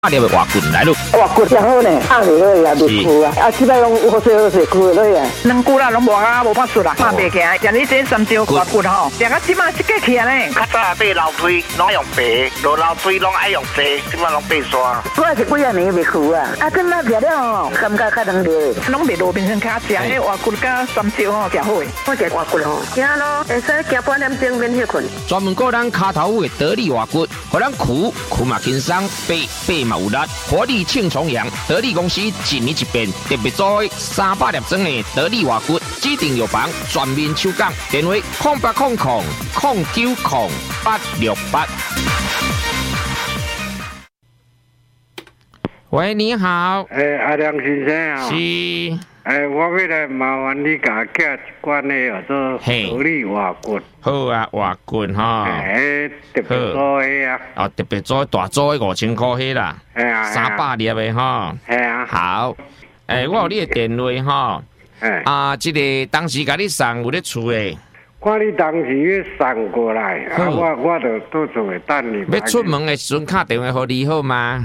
打粒的活棍来咯， 活棍真好呢，打袂落啊，袂哭啊，啊，即摆拢好势哭会落啊。 两久啦，拢无啊，无法术啦，拍袂起来。像你这三招活棍吼，食到即马即个起来呢。 较早买楼梯拢用白，落楼梯拢爱用细，即马拢白刷。 我是几啊年袂哭啊，啊，今仔食了吼，感觉较能热。 拢袂路边上卡食，迄活棍甲三招吼，诚好诶。 我食活棍吼，行咯，会使行半点钟免歇困。 专门个咱骹头的得力活棍，互咱苦嘛轻松，背嘛有力，活力庆重阳。得力公司一年一变，特别做300粒装的得力活棍，指定药房全面抽奖，电话0800090868。喂，你好。 阿梁先生啊。 是。 我要来麻烦你甲寄一罐的叫做得力活棍。 好啊，活棍哈。 特别做的啊。 哦，特别做大做的5000块迄啦。300粒的哈。好。我有你的电话哈。这个当时甲你送有咧厝的。 看你当时送过来，我就到厝会等你。 要出门的时阵打电话给你好吗？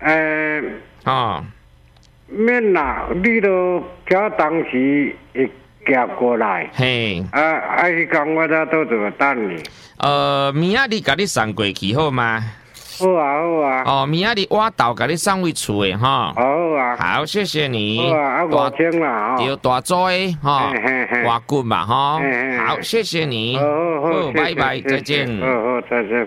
免啦，你都叫当时会夹过来。 嘿。 迄天我才到厝会等你。 明仔日甲你送过去好吗？ 好啊。 明仔日我到甲你送回厝的哈。 好啊。 好，谢谢你。 好啊，5000啦。 对，大做的哈，活棍嘛哈。好，谢谢你。 好， 拜拜，再见。 好，再见。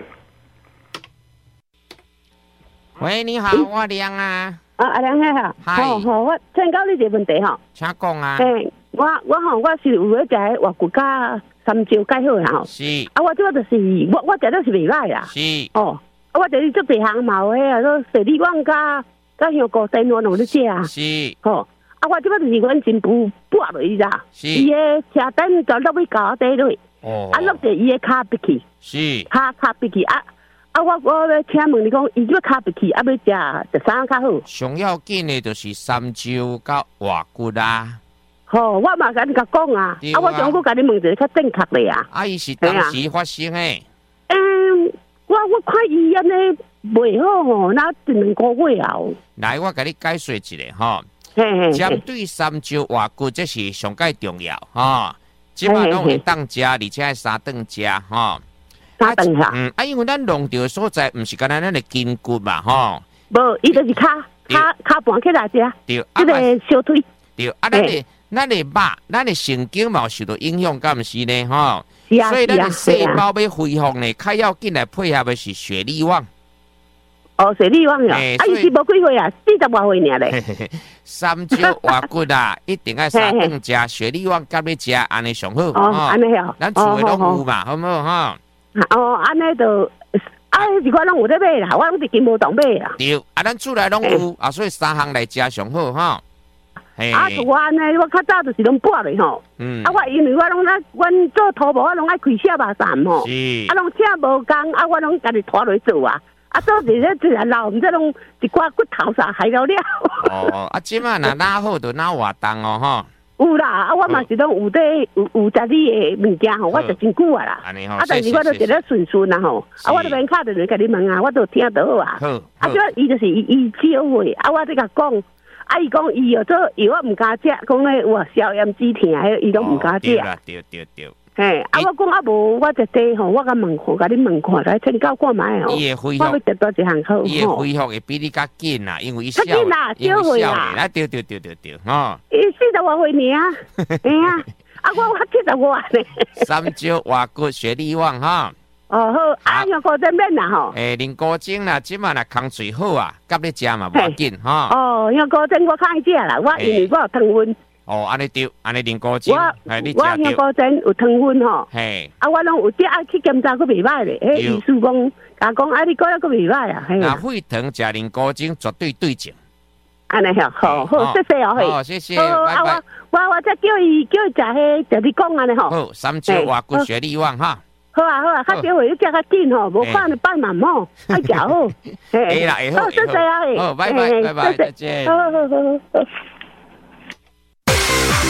喂，你好，我梁啊。 阿梁兄好，我请教你一个问题吼。 请讲啊。 我是有咧食活骨甲三椒介好啦吼。 是。 我即个就是我食了是袂歹啦。 是。 我就是足侪项嘛，迄个说水利网甲香菇生我拢咧食。 是。 我即个就是阮新妇拨落去啦。 是。 伊个车灯就落去脚底落。落者伊个骹闭去。 是。 骹闭去我要请问你讲，伊要卡不起，要食啥较好？ 上要紧的就是三椒甲活骨啦。 我嘛甲你讲啊，我想我甲你问一个较正确的啊。 伊是当时发生的。 我看伊安尼袂好吼，那一2个月后。 来，我甲你解说一下吼。针对三椒活骨，这是上介重要吼。即摆拢会当食，而且3顿食吼。因为咱弄到所在，毋是干咱的筋骨嘛，吼。 无，伊就是骹盘起来食。 对， 这个小腿。 对，咱的肉，咱的神经嘛受到影响，敢毋是呢，吼。所以咱的细胞要恢复呢，较要紧来配合的是血力旺。 血力旺呀！伊是无几岁啊，40多岁尔咧。 三椒活骨啊，一定要3顿食，血力旺甲要食，安尼上好。 安尼哦。 咱厝诶拢有嘛，好唔好哈？ 安尼就是我拢有咧买啦，我拢是金无动买啦。 对，咱厝内拢有，所以3项来食上好哈。 我安尼，我较早就是拢拨咧吼。我因为我拢阮做土木，我拢爱开车马站吼。 是。 拢车无工，我拢家己拖落去做啊。做是咧自然老，毋知拢一寡骨头啥害了了。 即摆若哪好就哪活动哦吼。 有啦，我嘛是拢有食你的物件吼，我就真久啊啦。但是我都一直顺啊吼，我都免敲电话甲你问啊，我都听到啊。即个伊就是伊少岁，我这甲讲，伊讲伊有做药，我毋敢食，讲咧有消炎止痛，伊拢毋敢食。 对。 我讲无，我就地吼，我甲问看，甲你问看，来请教看卖吼。 伊会恢复， 我要得到一项好。 伊会恢复会比你较紧啦，因为伊少岁啦， 对，吼。 伊40多岁尔，我70多呢。 三椒活骨血力旺哈。 好，香菇针免啦吼。 啉菇精啦，即马若空嘴好啊，甲你食嘛无要紧哈。 香菇针我较爱食啦，我因为我有糖分。 安尼对，安尼啉菇精， 我香菇针有糖分吼。我拢有去检查，佫袂歹咧。医师讲，甲讲，你过来佫袂歹啊。 那血糖食啉菇精绝对对症。 安尼好，谢谢哦。 好，谢谢，拜拜。 我再叫伊食迄，就你讲安尼吼。 好，三椒活骨血力旺哈。 好啊，较少会食较紧吼，无看你拜嘛吼，爱食好。 会啦，好， 谢谢啊， 好，拜拜，再见。 好。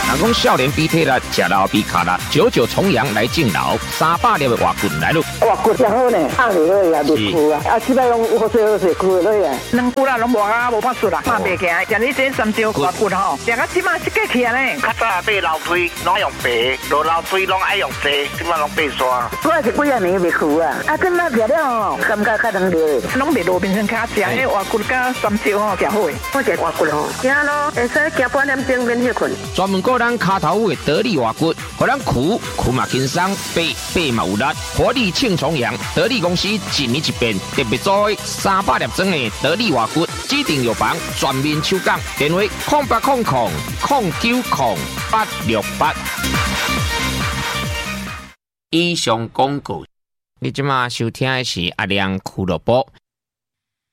人讲少年比体力，吃老比卡力，99重阳来敬老，300粒的活骨来咯。 活骨真好呢，放落去也袂枯啊，啊，即摆拢好势枯落去啊。 两骨啦，拢无啊，无法术啦，拍袂起来。像你这三招活骨吼，食到即马一个起来呢。 较早买老水拢用白，落老水拢爱用茶，即马拢白刷。 我是几啊年袂枯啊，啊，即马食了吼，感觉较能热。 拢袂路边上卡食，迄活骨甲三招吼，食好诶。 我食活骨吼，行咯，会使行半点钟免休困。 专门顾咱骹头位得力活骨，互咱苦嘛轻松，背嘛有力，活力庆重阳。得力公司一年一变，特别做300粒装的得力活骨，指定药房全面抽奖，电话0800090868。以上广告，你即马收听的是阿亮俱乐部。